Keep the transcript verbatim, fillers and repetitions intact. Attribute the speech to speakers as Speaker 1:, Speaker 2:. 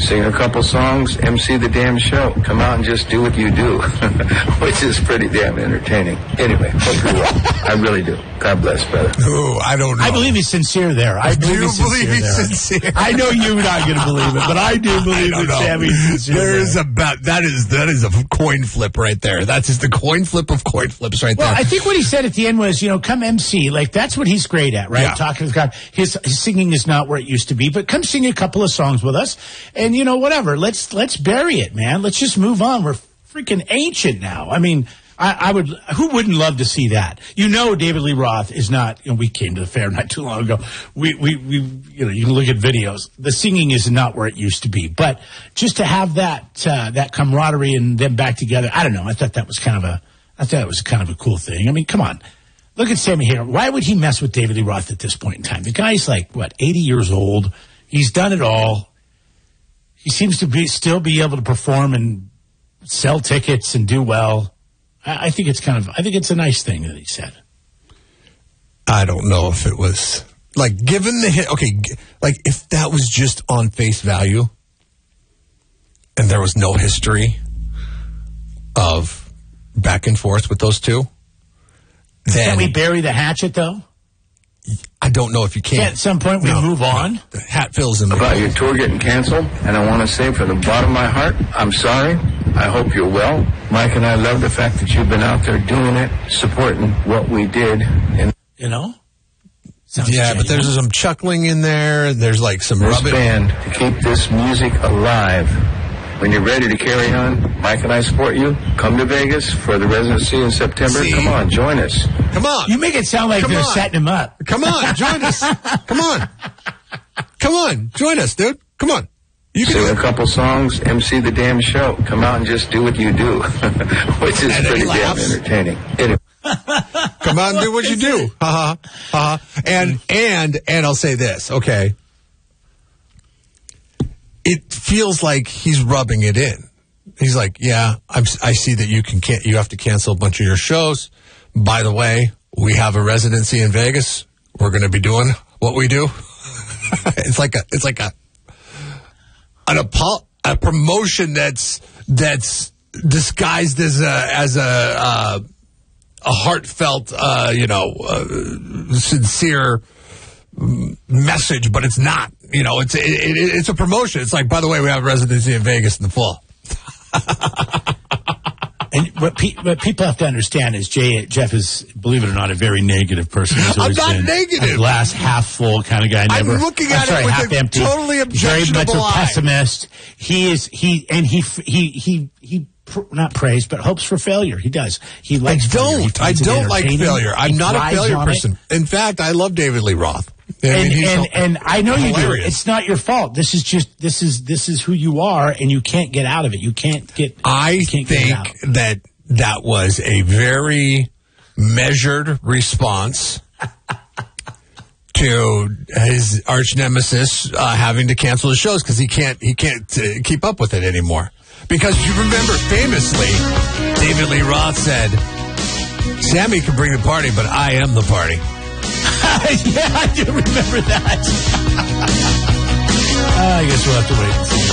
Speaker 1: sing a couple songs, M C the damn show. Come out and just do what you do, which is pretty damn entertaining. Anyway, hope you're well. I really do. God bless, brother.
Speaker 2: Ooh, I don't know.
Speaker 3: I believe he's sincere there. I,
Speaker 2: I
Speaker 3: believe
Speaker 2: do
Speaker 3: he's
Speaker 2: believe
Speaker 3: sincere
Speaker 2: he's
Speaker 3: there.
Speaker 2: sincere.
Speaker 3: I know you're not going to believe it, but I do believe
Speaker 2: I
Speaker 3: that Sammy's sincere.
Speaker 2: There
Speaker 3: there.
Speaker 2: is about that is that is a coin flip right there. That's just the coin flip of coin flips right
Speaker 3: Well,
Speaker 2: there.
Speaker 3: I think what he said at the end was, you know, come M C. Like, that's what he's great at, right?
Speaker 2: Yeah.
Speaker 3: Talking to God. His, his singing is not where it used to be, but come sing a couple of songs with us. And, you know, whatever. Let's, let's bury it, man. Let's just move on. We're freaking ancient now. I mean, I, I would, who wouldn't love to see that? You know, David Lee Roth is not, you know, we came to the fair not too long ago. We, we, we, you know, you can look at videos. The singing is not where it used to be, but just to have that, uh, that camaraderie and them back together, I don't know. I thought that was kind of a, I thought it was kind of a cool thing. I mean, come on. Look at Sammy Hagar. Why would he mess with David Lee Roth at this point in time? The guy's like, what, eighty years old. He's done it all. He seems to be still be able to perform and sell tickets and do well. I, I think it's kind of, I think it's a nice thing that he said.
Speaker 2: I don't know if it was like given the hit. Okay, g- like if that was just on face value, and there was no history of back and forth with those two, then
Speaker 3: Can we bury the hatchet, though?
Speaker 2: I don't know if you can.
Speaker 3: At some point, we
Speaker 2: No,
Speaker 3: move on.
Speaker 2: no. The hat fills in the
Speaker 1: About your tour getting canceled, and I want to say from the bottom of my heart, I'm sorry. I hope you're well. Mike and I love the fact that you've been out there doing it, supporting what we did. And
Speaker 3: You know? Sounds
Speaker 2: Yeah, but
Speaker 3: genuine.
Speaker 2: there's some chuckling in there. There's like some
Speaker 1: this
Speaker 2: rubbing.
Speaker 1: band to keep this music alive. When you're ready to carry on, Mike and I support you. Come to Vegas for the residency in September.
Speaker 2: See?
Speaker 1: Come on, join us.
Speaker 2: Come on.
Speaker 3: You make it sound like
Speaker 2: Come
Speaker 3: they're
Speaker 2: on.
Speaker 3: setting him up.
Speaker 2: Come on, join us. Come on. Come on, join us, dude. Come on. You can
Speaker 1: Sing
Speaker 2: do
Speaker 1: a
Speaker 2: it.
Speaker 1: couple songs, M C the damn show. Come out and just do what you do, which is
Speaker 2: And then
Speaker 1: pretty
Speaker 2: he
Speaker 1: damn
Speaker 2: laughs.
Speaker 1: entertaining. Anyway.
Speaker 2: Come on, do what you do. Ha ha. Ha. And, and, and I'll say this, okay. It feels like he's rubbing it in. He's like, yeah, I'm, I see that you can, can you have to cancel a bunch of your shows. By the way, we have a residency in Vegas. We're going to be doing what we do. It's like a, it's like a, an apo- a promotion that's, that's disguised as a, as a, uh, a heartfelt, uh, you know, uh, sincere message, but it's not. You know, it's it, it, it's a promotion. It's like, by the way, we have a residency in Vegas in the fall.
Speaker 3: And what, pe- what people have to understand is Jay, Jeff is, believe it or not, a very negative person. He's
Speaker 2: I'm
Speaker 3: always
Speaker 2: not
Speaker 3: been
Speaker 2: negative.
Speaker 3: A glass half full kind of guy.
Speaker 2: I'm
Speaker 3: Never,
Speaker 2: looking
Speaker 3: I'm
Speaker 2: at it
Speaker 3: sorry,
Speaker 2: with
Speaker 3: half
Speaker 2: a
Speaker 3: empty.
Speaker 2: totally
Speaker 3: Very much
Speaker 2: objectionable
Speaker 3: a
Speaker 2: eye.
Speaker 3: pessimist. He is he and he he he he pr- not prays but hopes for failure. He does. He
Speaker 2: I
Speaker 3: likes failure. He
Speaker 2: don't. I
Speaker 3: finds it
Speaker 2: don't like
Speaker 3: entertaining.
Speaker 2: failure. I'm
Speaker 3: He
Speaker 2: not a
Speaker 3: thrives
Speaker 2: failure
Speaker 3: on it.
Speaker 2: person. In fact, I love David Lee Roth. I mean,
Speaker 3: And,
Speaker 2: he's
Speaker 3: and,
Speaker 2: so-
Speaker 3: and I know you do.
Speaker 2: hilarious.
Speaker 3: It's not your fault. This is just this is this is who you are, and you can't get out of it. You can't get.
Speaker 2: I
Speaker 3: you can't get
Speaker 2: think
Speaker 3: out.
Speaker 2: that that was a very measured response to his arch nemesis uh, having to cancel his shows because he can't he can't uh, keep up with it anymore. Because you remember famously, David Lee Roth said, "Sammy can bring the party, but I am the party."
Speaker 3: Yeah, I do remember that. uh, I guess we'll have to wait and see.